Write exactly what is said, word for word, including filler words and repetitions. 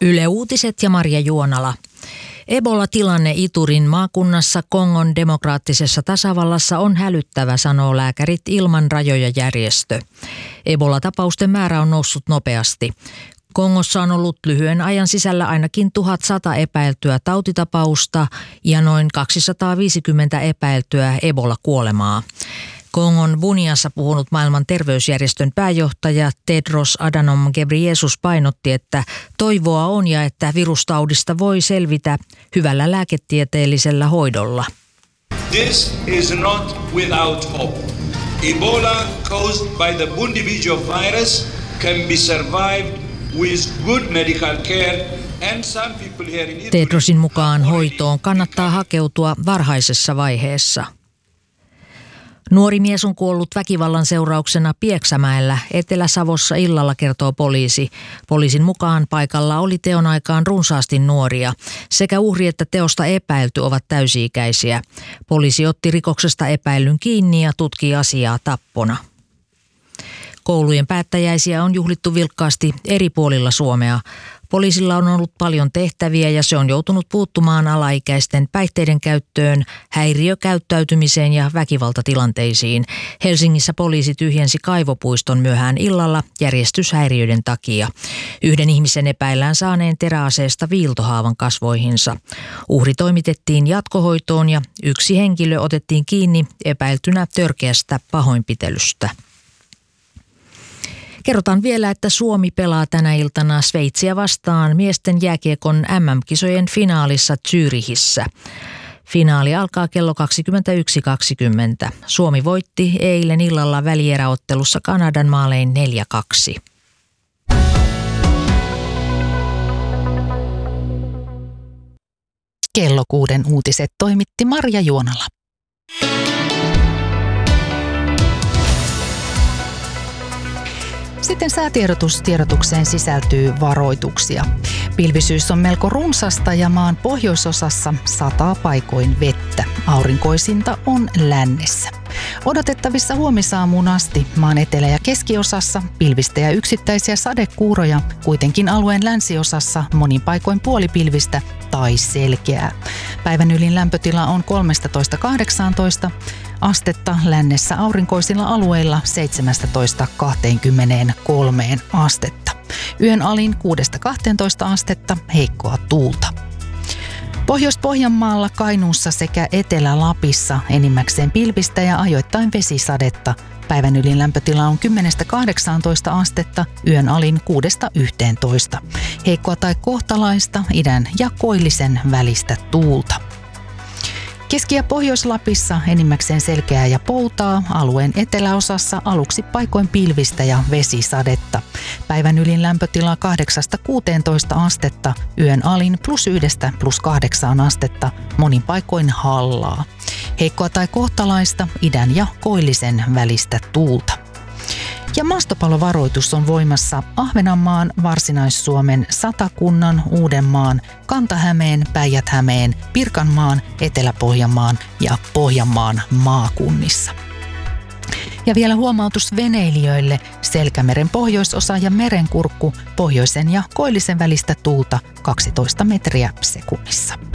Yle Uutiset ja Marja Juonala. Ebola-tilanne Iturin maakunnassa Kongon demokraattisessa tasavallassa on hälyttävä, sanoo Lääkärit ilman rajoja -järjestö. Ebola-tapausten määrä on noussut nopeasti. Kongossa on ollut lyhyen ajan sisällä ainakin tuhatsata epäiltyä tautitapausta ja noin kaksisataaviisikymmentä epäiltyä Ebola-kuolemaa. Kongon Buniassa puhunut maailman terveysjärjestön pääjohtaja Tedros Adhanom Ghebreyesus painotti, että toivoa on ja että virustaudista voi selvitä hyvällä lääketieteellisellä hoidolla. This is not without hope. Ebola caused by the Bundibugyo virus can be survived with good medical care. Tedrosin mukaan hoitoon kannattaa hakeutua varhaisessa vaiheessa. Nuori mies on kuollut väkivallan seurauksena Pieksämäellä Etelä-Savossa illalla, kertoo poliisi. Poliisin mukaan paikalla oli teon aikaan runsaasti nuoria. Sekä uhri että teosta epäilty ovat täysi-ikäisiä. Poliisi otti rikoksesta epäillyn kiinni ja tutkii asiaa tappona. Koulujen päättäjäisiä on juhlittu vilkkaasti eri puolilla Suomea. Poliisilla on ollut paljon tehtäviä ja se on joutunut puuttumaan alaikäisten päihteiden käyttöön, häiriökäyttäytymiseen ja väkivaltatilanteisiin. Helsingissä poliisi tyhjensi kaivopuiston myöhään illalla järjestyshäiriöiden takia. Yhden ihmisen epäillään saaneen teräaseesta viiltohaavan kasvoihinsa. Uhri toimitettiin jatkohoitoon ja yksi henkilö otettiin kiinni epäiltynä törkeästä pahoinpitelystä. Kerrotaan vielä, että Suomi pelaa tänä iltana Sveitsiä vastaan miesten jääkiekon M M-kisojen finaalissa Zürichissä. Finaali alkaa kello kaksikymmentäyksi kaksikymmentä. Suomi voitti eilen illalla välieräottelussa Kanadan maalein neljä kaksi. Kello kuuden uutiset toimitti Marja Juonala. Sitten säätiedotus. Tiedotukseen sisältyy varoituksia. Pilvisyys on melko runsasta ja maan pohjoisosassa sataa paikoin vettä. Aurinkoisinta on lännessä. Odotettavissa huomisaamuun asti maan etelä- ja keskiosassa pilvistä ja yksittäisiä sadekuuroja, kuitenkin alueen länsiosassa monin paikoin puolipilvistä tai selkeää. Päivän ylin lämpötila on kolmetoista kahdeksantoista astetta, lännessä aurinkoisilla alueilla seitsemäntoista kaksikymmentäkolme astetta. Yön alin kuudesta kahteentoista astetta, heikkoa tuulta. Pohjois-Pohjanmaalla, Kainuussa sekä Etelä-Lapissa enimmäkseen pilvistä ja ajoittain vesisadetta. Päivän ylin lämpötila on kymmenestä kahdeksaantoista astetta, yön alin kuudesta yhteentoista. Heikkoa tai kohtalaista idän ja koillisen välistä tuulta. Keski- ja Pohjois-Lapissa enimmäkseen selkeää ja poutaa, alueen eteläosassa aluksi paikoin pilvistä ja vesisadetta. Päivän ylin lämpötila kahdeksasta kuuteentoista astetta, yön alin plus yhdestä plus kahdeksaan astetta, monin paikoin hallaa. Heikkoa tai kohtalaista idän ja koillisen välistä tuulta. Ja maastopallovaroitus on voimassa Ahvenanmaan, Varsinais-Suomen, Satakunnan, Uudenmaan, Kanta-Hämeen, Päijät-Hämeen, Pirkanmaan, Etelä-Pohjanmaan ja Pohjanmaan maakunnissa. Ja vielä huomautus veneilijöille: Selkämeren pohjoisosa ja merenkurkku, pohjoisen ja koillisen välistä tuulta kaksitoista metriä sekunnissa.